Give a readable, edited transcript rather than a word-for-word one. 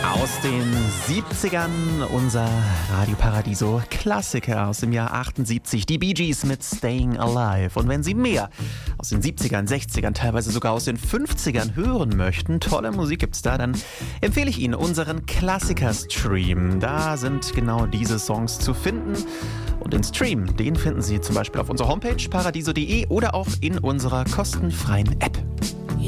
Aus den 70ern, unser Radio Paradiso Klassiker aus dem Jahr 78, die Bee Gees mit Staying Alive. Und wenn Sie mehr aus den 70ern, 60ern, teilweise sogar aus den 50ern hören möchten, tolle Musik gibt's da, dann empfehle ich Ihnen unseren Klassiker-Stream. Da sind genau diese Songs zu finden. Und den Stream, den finden Sie zum Beispiel auf unserer Homepage paradiso.de oder auch in unserer kostenfreien App.